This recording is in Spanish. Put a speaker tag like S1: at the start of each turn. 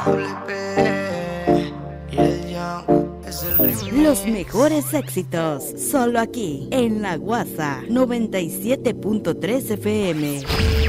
S1: Los mejores éxitos, solo aquí, en La Guasa 97.3 FM.